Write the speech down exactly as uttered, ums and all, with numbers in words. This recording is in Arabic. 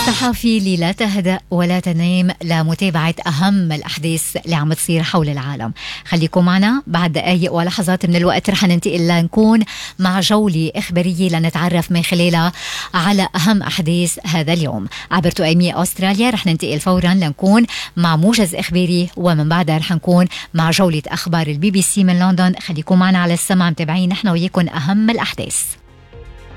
الصحافي اللي لا تهدأ ولا تنام لمتابعة أهم الأحداث اللي عم تصير حول العالم. خليكم معنا، بعد دقايق ولحظات من الوقت رح ننتقل لنكون مع جولة إخبارية لنتعرف من خلالها على أهم أحداث هذا اليوم. عبر تقييمية أستراليا رح ننتقل فورا لنكون مع موجز إخباري، ومن بعدها رح نكون مع جولة أخبار البي بي سي من لندن. خليكم معنا على السمع متابعين نحن وياكم أهم الأحداث.